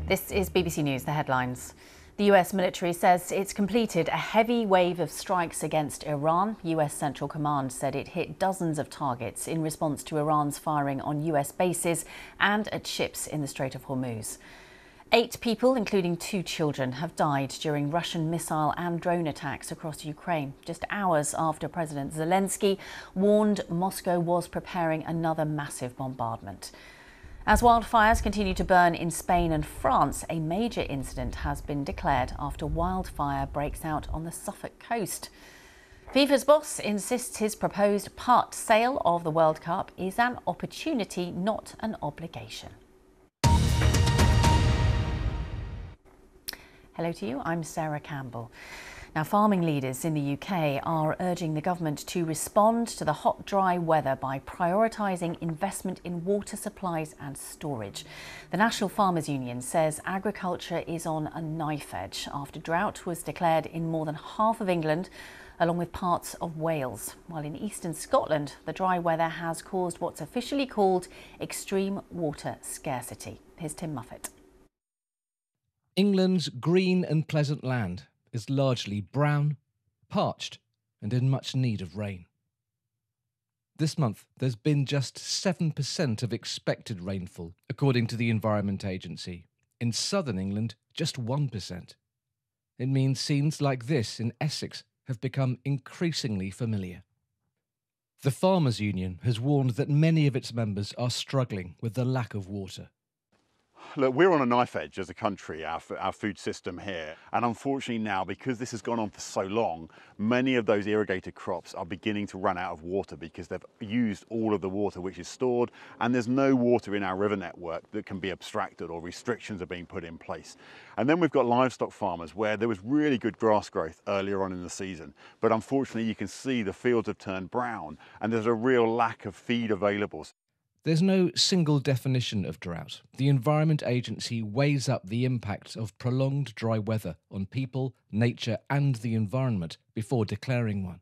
This is BBC News, the headlines. The US military says it's completed a heavy wave of strikes against Iran. US Central Command said it hit dozens of targets in response to Iran's firing on US bases and at ships in the Strait of Hormuz. 8 people, including 2 children, have died during Russian missile and drone attacks across Ukraine, just hours after President Zelensky warned Moscow was preparing another massive bombardment. As wildfires continue to burn in Spain and France, a major incident has been declared after wildfire breaks out on the Suffolk coast. FIFA's boss insists his proposed part sale of the World Cup is an opportunity, not an obligation. Hello to you, I'm Sarah Campbell. Now, farming leaders in the UK are urging the government to respond to the hot, dry weather by prioritising investment in water supplies and storage. The National Farmers Union says agriculture is on a knife edge after drought was declared in more than half of England, along with parts of Wales. While in eastern Scotland, the dry weather has caused what's officially called extreme water scarcity. Here's Tim Muffet. England's green and pleasant land is largely brown, parched and in much need of rain. This month there's been just 7% of expected rainfall, according to the Environment Agency. In southern England, just 1%. It means scenes like this in Essex have become increasingly familiar. The Farmers Union has warned that many of its members are struggling with the lack of water. Look, we're on a knife edge as a country, our food system here. And unfortunately now, because this has gone on for so long, many of those irrigated crops are beginning to run out of water because they've used all of the water which is stored, and there's no water in our river network that can be abstracted or restrictions are being put in place. And then we've got livestock farmers where there was really good grass growth earlier on in the season, but unfortunately you can see the fields have turned brown and there's a real lack of feed available. There's no single definition of drought. The Environment Agency weighs up the impact of prolonged dry weather on people, nature and the environment before declaring one.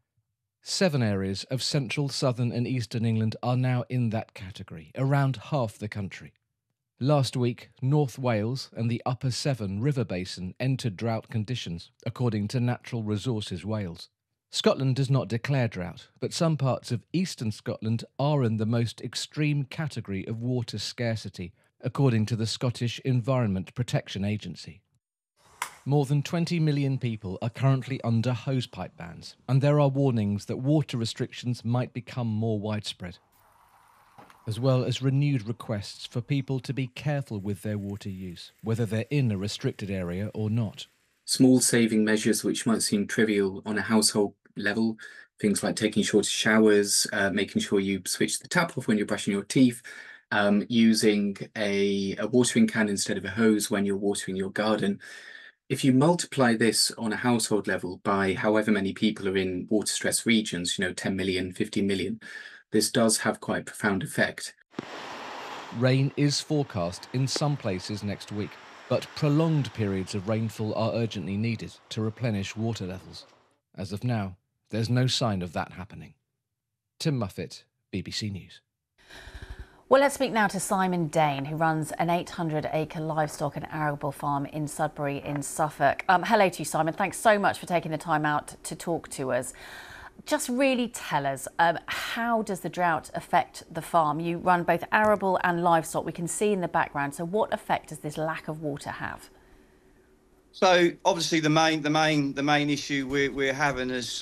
7 areas of central, southern and eastern England are now in that category, around half the country. Last week, North Wales and the Upper Severn River Basin entered drought conditions, according to Natural Resources Wales. Scotland does not declare drought, but some parts of eastern Scotland are in the most extreme category of water scarcity, according to the Scottish Environment Protection Agency. More than 20 million people are currently under hosepipe bans, and there are warnings that water restrictions might become more widespread, as well as renewed requests for people to be careful with their water use, whether they're in a restricted area or not. Small saving measures which might seem trivial on a household level, things like taking shorter showers, making sure you switch the tap off when you're brushing your teeth, using a watering can instead of a hose when you're watering your garden. If you multiply this on a household level by however many people are in water stress regions, 10 million, 50 million, this does have quite a profound effect. Rain is forecast in some places next week, but prolonged periods of rainfall are urgently needed to replenish water levels. As of now, there's no sign of that happening. Tim Muffet, BBC News. Well, let's speak now to Simon Dane, who runs an 800-acre livestock and arable farm in Sudbury in Suffolk. Hello to you, Simon. Thanks so much for taking the time out to talk to us. Just really tell us, how does the drought affect the farm? You run both arable and livestock, we can see in the background. So what effect does this lack of water have? So obviously the main issue we're having as